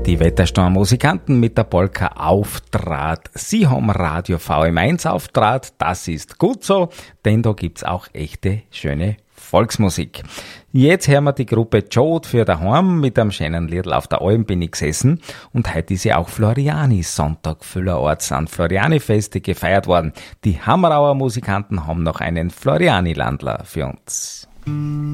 Die Wettersturm-Musikanten mit der Polka Auftrat. Sie haben Radio VM1 Auftrat, das ist gut so, denn da gibt's auch echte, schöne Volksmusik. Jetzt hören wir die Gruppe Jod für daheim mit einem schönen Lied auf der Alm bin ich gesessen und heute ist ja auch Floriani-Sonntag vielerorts an Floriani-Feste gefeiert worden. Die Hammerauer Musikanten haben noch einen Floriani-Landler für uns.